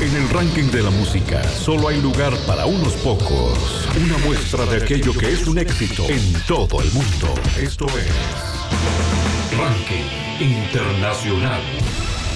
En el ranking de la música solo hay lugar para unos pocos. Una muestra de aquello que es un éxito en todo el mundo. Esto es Ranking Internacional.